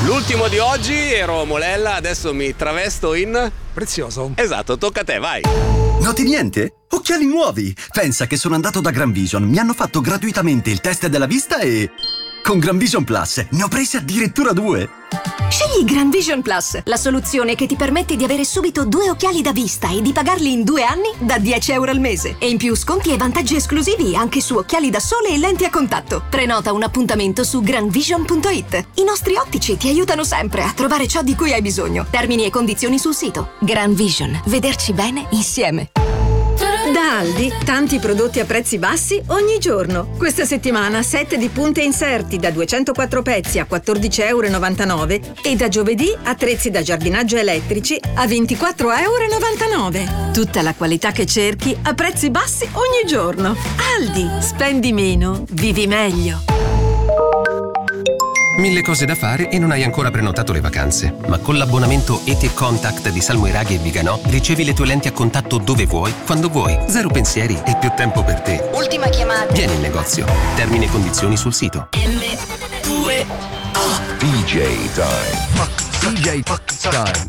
L'ultimo di oggi ero Molella, adesso mi travesto in Prezioso. Esatto, tocca a te, vai. Noti niente? Occhiali nuovi! Pensa che sono andato da Gran Vision, mi hanno fatto gratuitamente il test della vista e... con Gran Vision Plus ne ho presi addirittura 2! Scegli Gran Vision Plus, la soluzione che ti permette di avere subito 2 occhiali da vista e di pagarli in 2 anni da 10 euro al mese. E in più sconti e vantaggi esclusivi anche su occhiali da sole e lenti a contatto. Prenota un appuntamento su granvision.it. I nostri ottici ti aiutano sempre a trovare ciò di cui hai bisogno. Termini e condizioni sul sito. Gran Vision. Vederci bene insieme. Da Aldi, tanti prodotti a prezzi bassi ogni giorno. Questa settimana 7 di punte inserti da 204 pezzi a 14,99 € e da giovedì attrezzi da giardinaggio elettrici a 24,99 €. Tutta la qualità che cerchi a prezzi bassi ogni giorno. Aldi, spendi meno, vivi meglio. Mille cose da fare e non hai ancora prenotato le vacanze. Ma con l'abbonamento ET Contact di Salmoiraghi e Viganò ricevi le tue lenti a contatto dove vuoi, quando vuoi. Zero pensieri e più tempo per te. Ultima chiamata. Vieni in negozio. Termini e condizioni sul sito. DJ Time. DJ Time.